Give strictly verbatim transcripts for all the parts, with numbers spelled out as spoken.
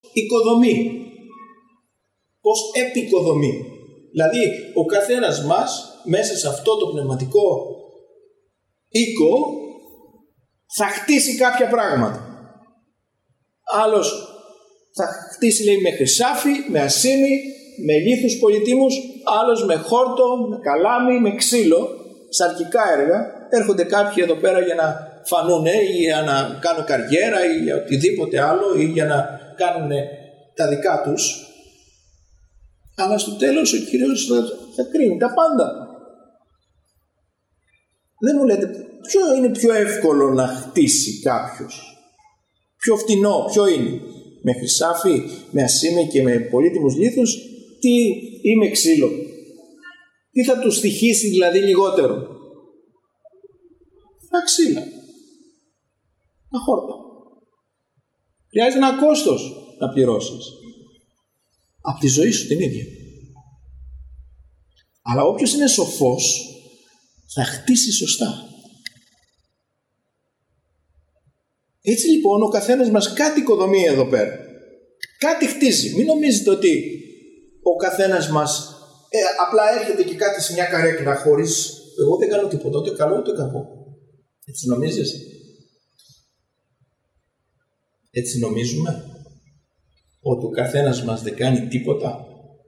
οικοδομεί. Πώς επικοδομεί. Δηλαδή, ο καθένας μας μέσα σε αυτό το πνευματικό οίκο θα χτίσει κάποια πράγματα. Άλλος θα χτίσει, λέει, με χρυσάφι, με ασήμι, με λίθους πολυτίμους, άλλος με χόρτο, με καλάμι, με ξύλο, σαρκικά έργα. Έρχονται κάποιοι εδώ πέρα για να φανούν ή για να κάνουν καριέρα ή για οτιδήποτε άλλο ή για να κάνουν τα δικά τους. Αλλά στο τέλος ο Κύριος θα, θα κρίνει τα πάντα. Δεν μου λέτε ποιο είναι πιο εύκολο να χτίσει κάποιος. Πιο φτηνό, ποιο είναι. Με χρυσάφι, με ασήμι και με πολύτιμους λίθους, τι ή με ξύλο. Τι θα του στοιχήσει δηλαδή λιγότερο. Τα ξύλα. Τα χόρτα. Χρειάζεται ένα κόστος να πληρώσεις. Από τη ζωή σου την ίδια. Αλλά όποιος είναι σοφός θα χτίσει σωστά. Έτσι λοιπόν ο καθένας μας κάτι οικοδομεί εδώ πέρα. Κάτι χτίζει. Μην νομίζετε ότι ο καθένας μας ε, απλά έρχεται και κάτι σε μια καρέκλα χωρίς εγώ δεν κάνω τίποτα, ούτε καλό ούτε κακό. Έτσι νομίζεις? Έτσι νομίζουμε ότι ο καθένας μας δεν κάνει τίποτα?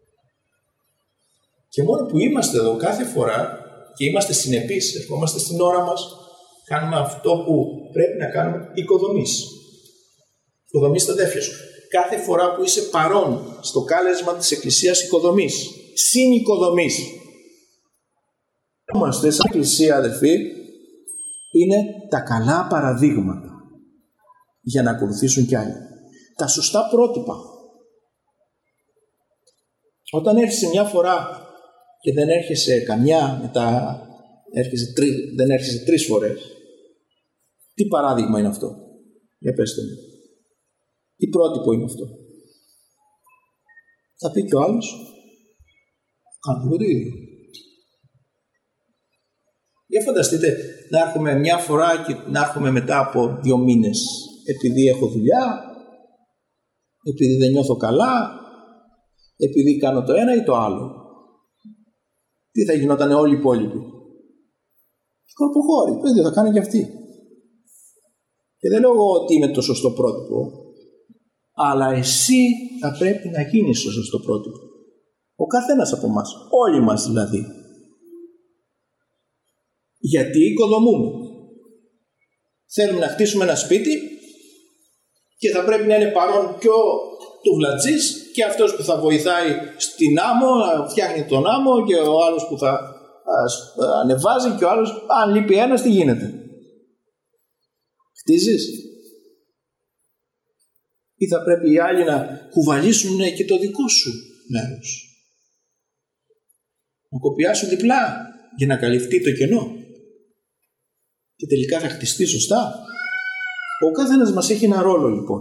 Και μόνο που είμαστε εδώ κάθε φορά και είμαστε συνεπείς, ερχόμαστε στην ώρα μας, κάνουμε αυτό που πρέπει να κάνουμε, οικοδομής. Οικοδομής τα αδέρφια σου. Κάθε φορά που είσαι παρόν στο κάλεσμα της Εκκλησίας οικοδομής, συνοικοδομής. Είμαστε σαν Εκκλησία, αδερφοί, είναι τα καλά παραδείγματα για να ακολουθήσουν κι άλλοι. Τα σωστά πρότυπα. Όταν έρχεσαι μια φορά και δεν έρχεσαι καμιά, μετά έρχεσαι τρι, δεν έρχεσαι τρεις φορές, τι παράδειγμα είναι αυτό? Για πέστε μου. Τι πρότυπο είναι αυτό? Θα πει κι ο άλλος, κάνουμε το ίδιο. Για φανταστείτε να έρχομαι μια φορά και να έρχομαι μετά από δύο μήνες επειδή έχω δουλειά, επειδή δεν νιώθω καλά, επειδή κάνω το ένα ή το άλλο. Τι θα γινόταν όλοι οι υπόλοιποι? Σκορποχώροι, το ίδιο θα κάνει και αυτοί. Και δεν λέω ότι είναι το σωστό πρότυπο, αλλά εσύ θα πρέπει να γίνεις το σωστό πρότυπο. Ο καθένας από εμάς, όλοι μας δηλαδή. Γιατί οικοδομούμε. Θέλουμε να χτίσουμε ένα σπίτι και θα πρέπει να είναι παρόν και ο τουβλατζής και αυτός που θα βοηθάει στην άμμο, να φτιάχνει τον άμμο και ο άλλος που θα ανεβάζει και ο άλλος, αν λείπει ένας, τι γίνεται? Χτίζεις? Ή θα πρέπει οι άλλοι να κουβαλήσουν και το δικό σου μέρος? Να κοπιάσουν διπλά για να καλυφθεί το κενό και τελικά θα χτιστεί σωστά. Ο καθένας μας έχει ένα ρόλο λοιπόν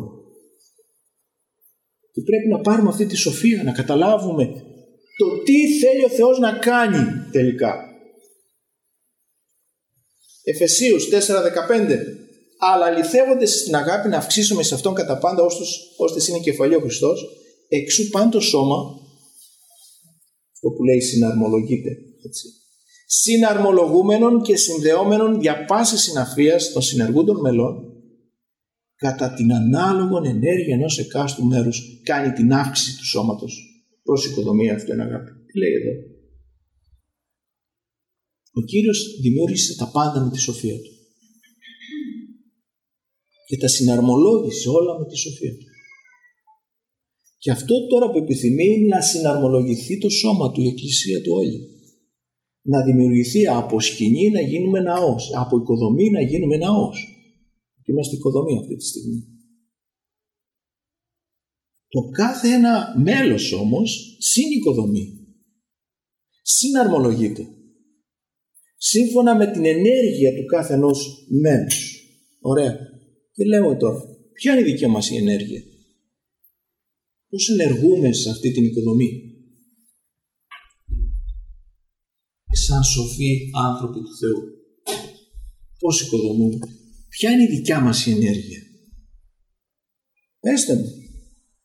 και πρέπει να πάρουμε αυτή τη σοφία, να καταλάβουμε το τι θέλει ο Θεός να κάνει τελικά. Εφεσίους τέσσερα δεκαπέντε. Αλλά αληθεύονται στην αγάπη να αυξήσουμε σε Αυτόν κατά πάντα ώστε είναι κεφαλή ο Χριστός, εξού παν το σώμα, αυτό που λέει συναρμολογείται, έτσι, συναρμολογούμενων και συνδεόμενων για πάση συναφίας των συνεργούντων μελών, κατά την ανάλογον ενέργεια ενός εκάστου μέρους κάνει την αύξηση του σώματος προς οικοδομία αυτού εν αγάπη. Τι λέει εδώ? Ο Κύριος δημιούργησε τα πάντα με τη σοφία Του και τα συναρμολόγησε όλα με τη σοφία Του. Και αυτό τώρα που επιθυμεί είναι να συναρμολογηθεί το σώμα Του, η Εκκλησία Του όλη. Να δημιουργηθεί από σκηνή να γίνουμε ναός, από οικοδομή να γίνουμε ναός. Και είμαστε οικοδομή αυτή τη στιγμή. Το κάθε ένα μέλος όμως συνοικοδομεί, συναρμολογείται, σύμφωνα με την ενέργεια του κάθε ενός μέλους. Ωραία. Και λέμε τώρα, ποια είναι η δική μας η ενέργεια? Πώς ενεργούμε σε αυτή την οικοδομή? Σαν σοφοί άνθρωποι του Θεού, πώς οικοδομούμε? Ποια είναι η δικιά μας η ενέργεια? Πέστε μου.